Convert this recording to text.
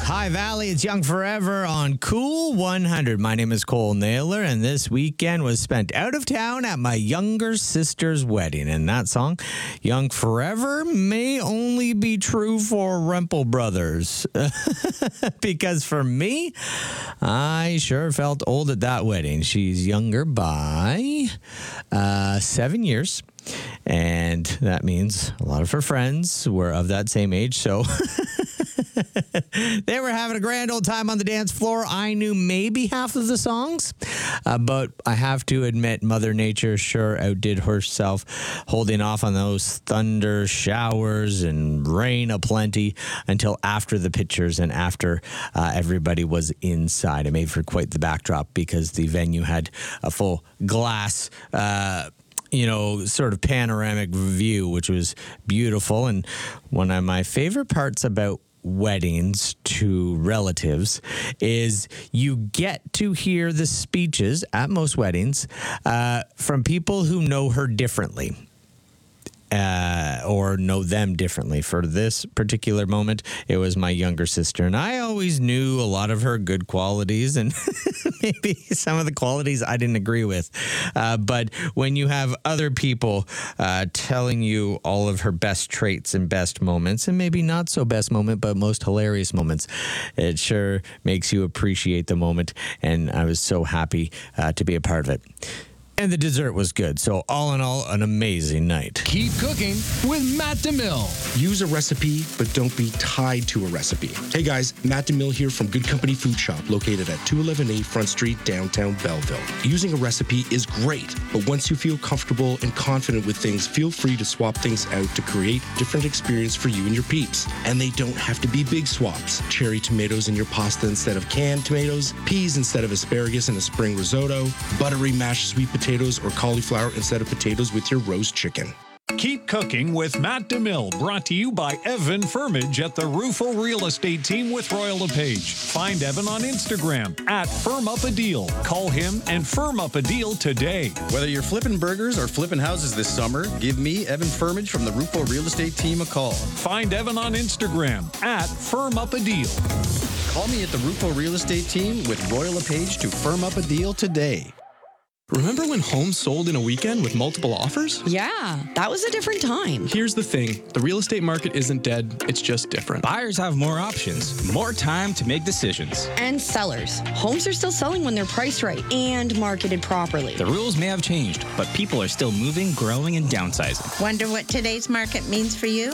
Hi, Valley. It's Young Forever on Cool 100. My name is Cole Naylor, and this weekend was spent out of town at my younger sister's wedding. And that song, Young Forever, may only be true for Rempel Brothers. Because for me, I sure felt old at that wedding. She's younger by 7 years. And that means a lot of her friends were of that same age. So they were having a grand old time on the dance floor. I knew maybe half of the songs, but I have to admit, Mother Nature sure outdid herself, holding off on those thunder showers and rain aplenty until after the pictures and after everybody was inside. It made for quite the backdrop because the venue had a full glass sort of panoramic view, which was beautiful. And one of my favorite parts about weddings to relatives is you get to hear the speeches at most weddings from people who know her differently. Or know them differently. For this particular moment, it was my younger sister. And I always knew a lot of her good qualities and maybe some of the qualities I didn't agree with. But when you have other people telling you all of her best traits and best moments, and maybe not so best moment, but most hilarious moments, it sure makes you appreciate the moment. And I was so happy to be a part of it. And the dessert was good. So all in all, an amazing night. Keep cooking with Matt DeMille. Use a recipe, but don't be tied to a recipe. Hey guys, Matt DeMille here from Good Company Food Shop, located at 211A Front Street, downtown Belleville. Using a recipe is great, but once you feel comfortable and confident with things, feel free to swap things out to create different experience for you and your peeps. And they don't have to be big swaps. Cherry tomatoes in your pasta instead of canned tomatoes, peas instead of asparagus in a spring risotto, buttery mashed sweet potatoes or cauliflower instead of potatoes with your roast chicken. Keep cooking with Matt DeMille, brought to you by Evan Firmage at the Rufo Real Estate Team with Royal LePage. Find Evan on Instagram at Firm Up a Deal. Call him and firm up a deal today. Whether you're flipping burgers or flipping houses this summer, give me, Evan Firmage from the Rufo Real Estate Team, a call. Find Evan on Instagram at Firm Up a Deal. Call me at the Rufo Real Estate Team with Royal LePage to firm up a deal today. Remember when homes sold in a weekend with multiple offers? Yeah, that was a different time. Here's the thing. The real estate market isn't dead. It's just different. Buyers have more options, more time to make decisions. And sellers. Homes are still selling when they're priced right and marketed properly. The rules may have changed, but people are still moving, growing, and downsizing. Wonder what today's market means for you?